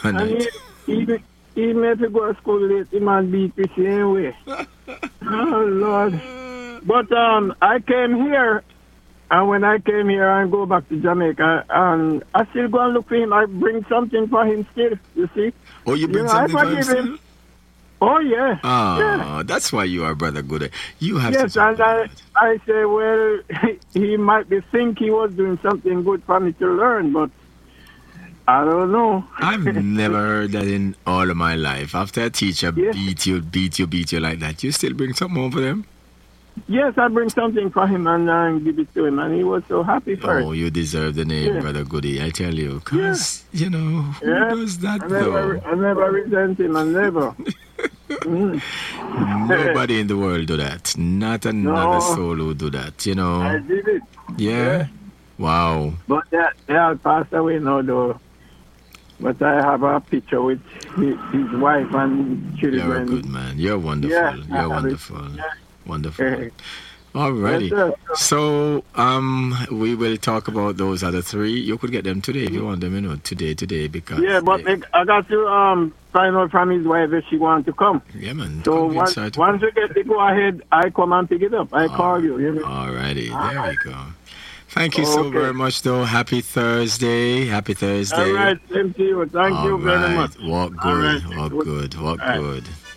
And night. even if you go to school late, he might beat you same way. Oh, Lord. But I came here, and when I came here and go back to Jamaica, and I still go and look for him. I bring something for him still, you see. Oh, you bring know, I something for him forgive still? him. Oh, yeah. Ah, Yeah. that's why you are Brother Good. You have Yes, such a and good heart. I say, well, he might be think he was doing something good for me to learn, but I don't know. I've never heard that in all of my life. After a teacher Yes, beat you like that, you still bring something home for them? yes, I bring something for him and give it to him, and he was so happy for it. Oh, you deserve the name, Yeah, Brother Goody, I tell you. yeah, Because, you know, who yeah. does that, though? I never resent him, I never. Mm. Nobody in the world do that. Not another No, soul who do that, you I know? did it. Yeah? Yeah, Wow. but they all passed away now, though. But I have a picture with his wife and You're a good children. man. You're Yeah, wonderful. I You're have it. wonderful. Yeah. Wonderful. Yes, Alrighty. sir. So, we will talk about those other three. You could get them today if you want them, today, because Yeah, but I got to find out from his wife if she wants to come. yeah, man. So Convince her to once you get the go ahead, I come and pick it up. I call you. You know? Alrighty, there we go. Thank you so Okay. very much, though. Happy Thursday. Happy Thursday. All right, same to you. Thank you very much. Walk All good. right. Walk good. Walk All right. good.